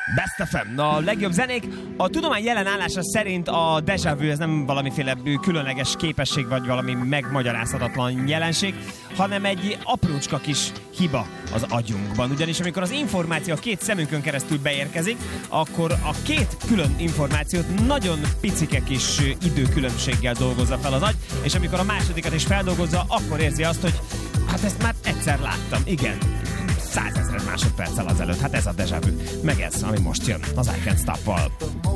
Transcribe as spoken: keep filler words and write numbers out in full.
Best ef em, a legjobb zenék. A tudomány jelen állása szerint a déjà vu ez nem valamiféle különleges képesség, vagy valami megmagyarázhatatlan jelenség, hanem egy aprócska kis hiba az agyunkban. Ugyanis amikor az információ a két szemünkön keresztül beérkezik, akkor a két külön információt nagyon picike kis időkülönbséggel dolgozza fel az agy, és amikor a másodikat is feldolgozza, akkor érzi azt, hogy hát ezt már egyszer láttam, igen. százezer másodperccel azelőtt. Hát ez a déjà vu. Meg ez, ami most jön az I Can't Stop-val.